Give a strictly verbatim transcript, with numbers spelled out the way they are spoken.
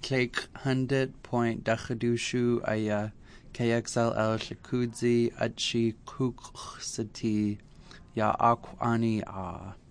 Clake hundred point dachadushu aya K X L L shakudzi achi kuksati ya akwani a.